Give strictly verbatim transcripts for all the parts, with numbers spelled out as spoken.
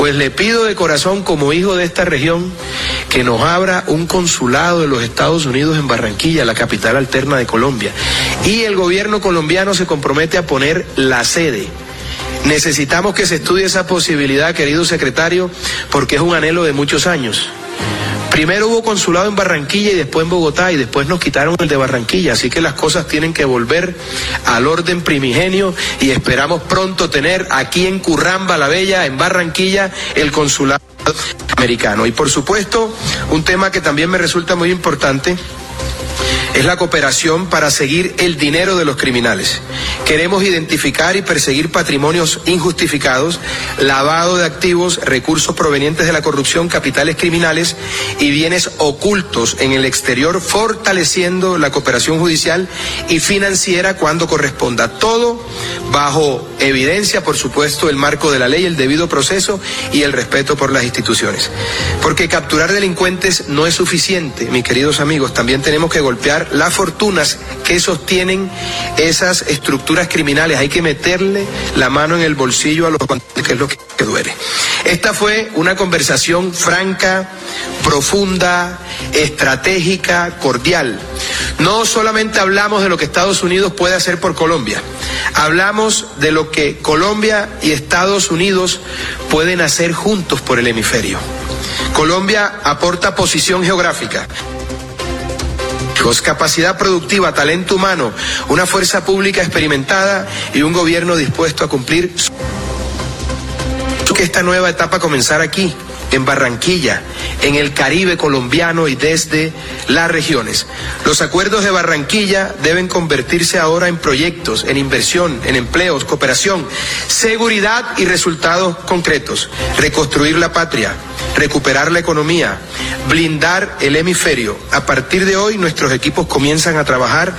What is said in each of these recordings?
Pues le pido de corazón, como hijo de esta región, que nos abra un consulado de los Estados Unidos en Barranquilla, la capital alterna de Colombia. Y el gobierno colombiano se compromete a poner la sede. Necesitamos que se estudie esa posibilidad, querido secretario, porque es un anhelo de muchos años. Primero hubo consulado en Barranquilla y después en Bogotá, y después nos quitaron el de Barranquilla, así que las cosas tienen que volver al orden primigenio y esperamos pronto tener aquí en Curramba la Bella, en Barranquilla, el consulado americano. Y por supuesto, un tema que también me resulta muy importante es la cooperación para seguir el dinero de los criminales. Queremos identificar y perseguir patrimonios injustificados, lavado de activos, recursos provenientes de la corrupción, capitales criminales y bienes ocultos en el exterior, fortaleciendo la cooperación judicial y financiera cuando corresponda. Todo bajo evidencia, por supuesto, el marco de la ley, el debido proceso y el respeto por las instituciones. Porque capturar delincuentes no es suficiente, mis queridos amigos, también tenemos que golpear las fortunas que sostienen esas estructuras criminales. Hay que meterle la mano en el bolsillo a los bandidos, que es lo que duele. Esta fue una conversación franca, profunda, estratégica, cordial. No solamente hablamos de lo que Estados Unidos puede hacer por Colombia, hablamos de lo que Colombia y Estados Unidos pueden hacer juntos por el hemisferio. Colombia aporta posición geográfica, capacidad productiva, talento humano, una fuerza pública experimentada y un gobierno dispuesto a cumplir que esta nueva etapa comenzara aquí, en Barranquilla, en el Caribe colombiano y desde las regiones. Los acuerdos de Barranquilla deben convertirse ahora en proyectos, en inversión, en empleos, cooperación, seguridad y resultados concretos. Reconstruir la patria, recuperar la economía, blindar el hemisferio. A partir de hoy, nuestros equipos comienzan a trabajar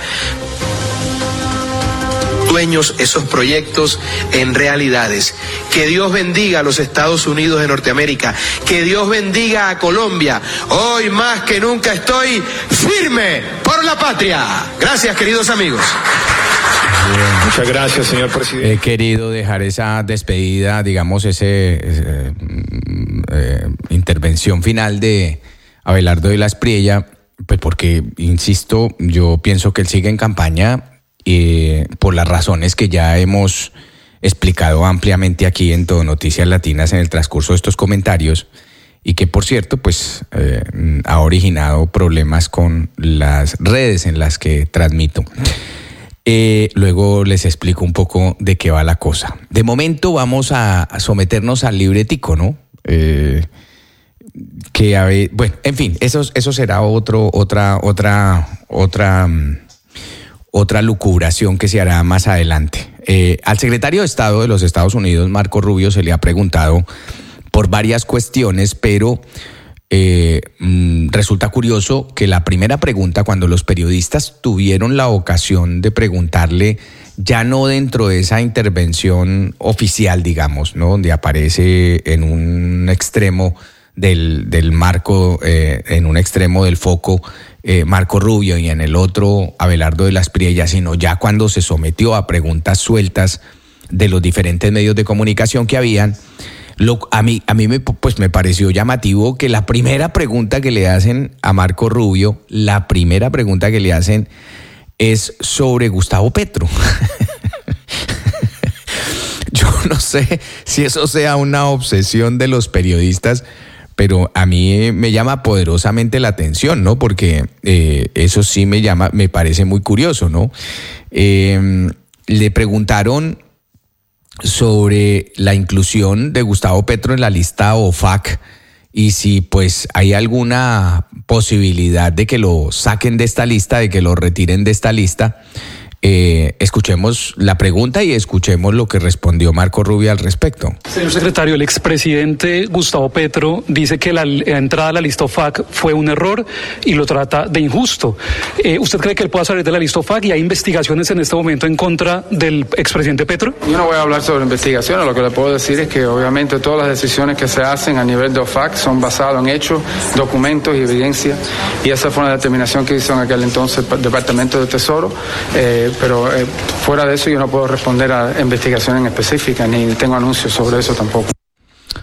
sueños, esos proyectos en realidades. Que Dios bendiga a los Estados Unidos de Norteamérica, que Dios bendiga a Colombia. Hoy más que nunca estoy firme por la patria. Gracias, queridos amigos. Bien, muchas gracias, señor presidente. He querido dejar esa despedida, digamos, ese, ese eh, intervención final de Abelardo de la Espriella, pues porque, insisto, yo pienso que él sigue en campaña eh, por las razones que ya hemos explicado ampliamente aquí en Todo Noticias Latinas en el transcurso de estos comentarios, y que, por cierto, pues eh, ha originado problemas con las redes en las que transmito. Eh, luego les explico un poco de qué va la cosa. De momento vamos a someternos al libretico, ¿no? Eh, que a ver, bueno, en fin, eso, eso será otro, otra, otra, otra, otra lucubración que se hará más adelante. Eh, al secretario de Estado de los Estados Unidos, Marco Rubio, se le ha preguntado por varias cuestiones, pero Eh, mm, resulta curioso que la primera pregunta, cuando los periodistas tuvieron la ocasión de preguntarle, ya no dentro de esa intervención oficial, digamos, ¿no?, donde aparece en un extremo del, del marco, eh, en un extremo del foco eh, Marco Rubio y en el otro Abelardo de la Espriella, sino ya cuando se sometió a preguntas sueltas de los diferentes medios de comunicación que habían. Lo, a mí, a mí me, pues me pareció llamativo que la primera pregunta que le hacen a Marco Rubio, la primera pregunta que le hacen es sobre Gustavo Petro. Yo no sé si eso sea una obsesión de los periodistas, pero a mí me llama poderosamente la atención, ¿no? Porque eh, eso sí me llama, me parece muy curioso, ¿no? Eh, le preguntaron sobre la inclusión de Gustavo Petro en la lista O F A C y si pues hay alguna posibilidad de que lo saquen de esta lista, de que lo retiren de esta lista. Eh, escuchemos la pregunta y escuchemos lo que respondió Marco Rubio al respecto. Señor secretario, el expresidente Gustavo Petro dice que la, la entrada a la lista O F A C fue un error y lo trata de injusto. Eh, ¿Usted cree que él pueda salir de la lista O F A C y hay investigaciones en este momento en contra del expresidente Petro? Yo no voy a hablar sobre investigaciones, lo que le puedo decir es que obviamente todas las decisiones que se hacen a nivel de O F A C son basadas en hechos, documentos y evidencia, y esa fue una determinación que hizo en aquel entonces el Departamento de Tesoro. Eh, Pero eh, fuera de eso yo no puedo responder a investigaciones específicas ni tengo anuncios sobre eso tampoco.